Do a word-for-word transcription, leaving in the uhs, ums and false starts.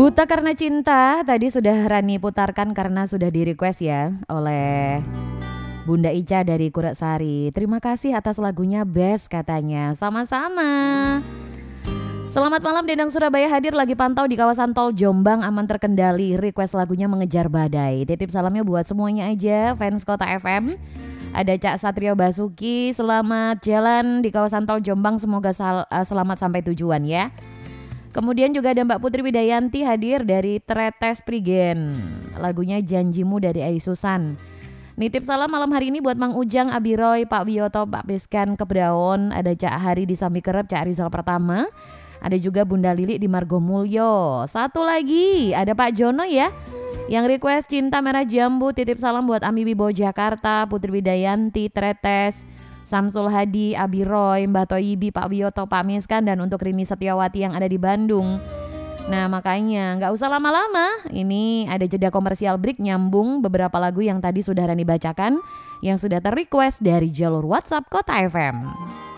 Buta Karena Cinta tadi sudah Rani putarkan karena sudah di request ya oleh Bunda Ica dari Kureksari. Terima kasih atas lagunya, best katanya. Sama-sama. Selamat malam, Dendang Surabaya hadir lagi pantau di kawasan tol Jombang aman terkendali. Request lagunya Mengejar Badai. Titip salamnya buat semuanya aja fans Kota F M. Ada Cak Satrio Basuki, selamat jalan di kawasan tol Jombang, semoga sal- uh, selamat sampai tujuan ya. Kemudian juga ada Mbak Putri Widayanti hadir dari Tretes Prigen. Lagunya Janjimu dari Aisusan. Nitip salam malam hari ini buat Mang Ujang, Abiroy, Pak Wiyoto, Pak Piskan, Kebraon. Ada Cak Hari di Samikerep, Cak Rizal Pertama. Ada juga Bunda Lili di Margomulyo. Satu lagi ada Pak Jono ya, yang request Cinta Merah Jambu. Titip salam buat Ami Wibowo Jakarta, Putri Widayanti, Tretes, Samsul Hadi, Abiroy, Mbak Toyibi, Pak Wiyoto, Pak Miskan, dan untuk Rini Setiawati yang ada di Bandung. Nah makanya gak usah lama-lama, ini ada jeda komersial break nyambung beberapa lagu yang tadi sudah Rani bacakan, yang sudah ter-request dari jalur WhatsApp Kota F M.